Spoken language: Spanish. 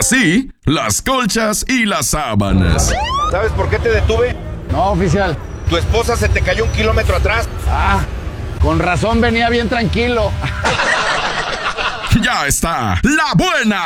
Así, las colchas y las sábanas. ¿Sabes por qué te detuve? No, oficial. Tu esposa se te cayó 1 kilómetro atrás. Ah, con razón venía bien tranquilo. Ya está, la buena